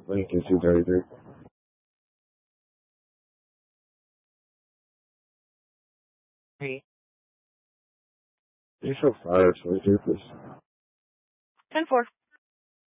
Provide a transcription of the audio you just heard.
Lincoln 233. Hey. You show fire 23, please. 10-4.